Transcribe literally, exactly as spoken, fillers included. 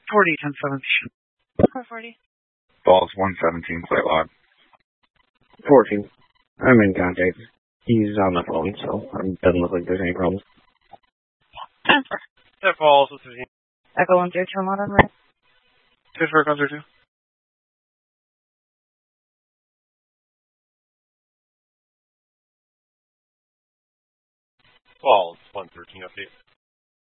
forty, ten seventeen. four forty. Balls one seventeen, play log. fourteen. I'm in contact. He's on the phone, so it doesn't look like there's any problems. Transfer. That falls with fifteen. Echo one zero two, I'm on right. Transfer, one zero two. Balls one thirteen, update.